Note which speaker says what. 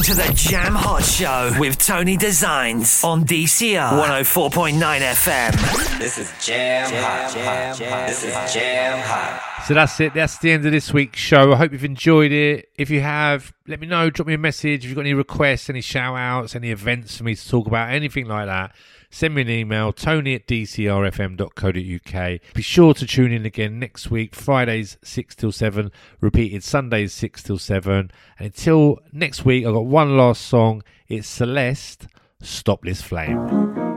Speaker 1: To the Jam Hot Show with Tony Designs on DCR 104.9 FM.
Speaker 2: This is Jam Hot. This is Jam Hot.
Speaker 3: So that's it. That's the end of this week's show. I hope you've enjoyed it. If you have, let me know. Drop me a message. If you've got any requests, any shout-outs, any events for me to talk about, anything like that, send me an email, tony@dcrfm.co.uk. Be sure to tune in again next week, Fridays 6 till 7, repeated Sundays 6 till 7. And until next week, I've got one last song. It's Celeste, Stop This Flame.